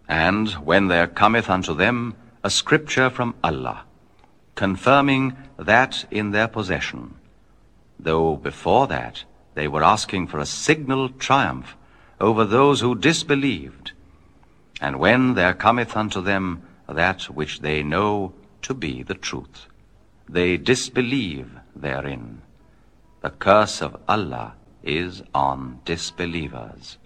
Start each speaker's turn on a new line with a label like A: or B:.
A: And when there cometh unto them a scripture from Allah, confirming that in their possession, though before that they were asking for a signal triumph over those who disbelieved, and when there cometh unto them that which they know to be the truth, they disbelieve therein. The curse of Allah is on disbelievers.